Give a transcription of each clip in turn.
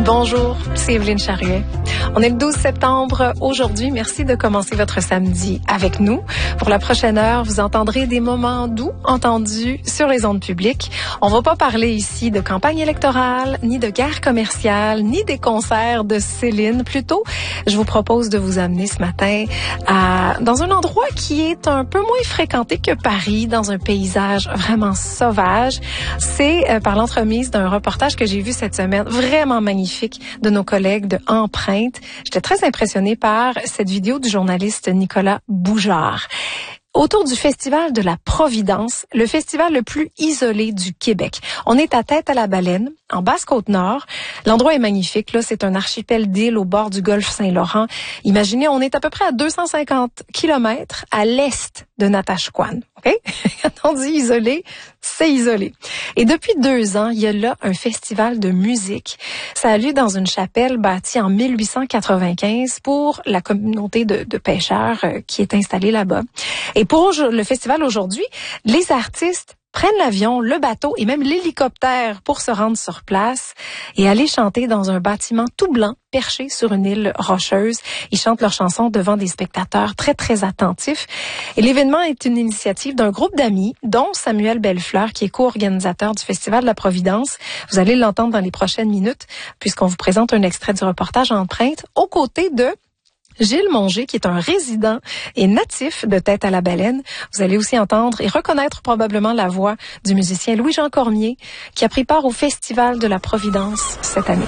Bonjour, c'est Evelyne Charruet. On est le 12 septembre aujourd'hui. Merci de commencer votre samedi avec nous. Pour la prochaine heure, vous entendrez des moments doux entendus sur les ondes publiques. On va pas parler ici de campagne électorale, ni de guerre commerciale, ni des concerts de Céline. Plutôt, je vous propose de vous amener ce matin dans un endroit qui est un peu moins fréquenté que Paris, dans un paysage vraiment sauvage. C'est par l'entremise d'un reportage que j'ai vu cette semaine, vraiment magnifique, de nos collègues de Empreinte. J'étais très impressionnée par cette vidéo du journaliste Nicolas Boujard. Autour du Festival de la Providence, le festival le plus isolé du Québec. On est à Tête-à-la-Baleine, en Basse-Côte-Nord. L'endroit est magnifique. Là, c'est un archipel d'îles au bord du golfe Saint-Laurent. Imaginez, on est à peu près à 250 kilomètres à l'est de Natashquan. Okay? Quand on dit isolé, c'est isolé. Et depuis 2 ans, il y a là un festival de musique. Ça a lieu dans une chapelle bâtie en 1895 pour la communauté de pêcheurs qui est installée là-bas. Et pour le festival aujourd'hui, les artistes prennent l'avion, le bateau et même l'hélicoptère pour se rendre sur place et aller chanter dans un bâtiment tout blanc perché sur une île rocheuse. Ils chantent leurs chansons devant des spectateurs très, très attentifs. Et l'événement est une initiative d'un groupe d'amis, dont Samuel Bellefleur, qui est co-organisateur du Festival de la Providence. Vous allez l'entendre dans les prochaines minutes, puisqu'on vous présente un extrait du reportage Empreinte, aux côtés de Gilles Monger, qui est un résident et natif de Tête-à-la-Baleine. Vous allez aussi entendre et reconnaître probablement la voix du musicien Louis-Jean Cormier, qui a pris part au Festival de la Providence cette année.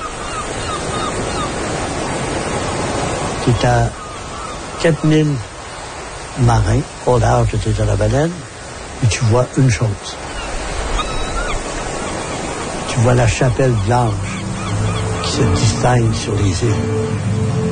C'est à 4000 marins au large de Tête-à-la-Baleine et tu vois une chose. Tu vois la chapelle blanche qui se distingue sur les îles.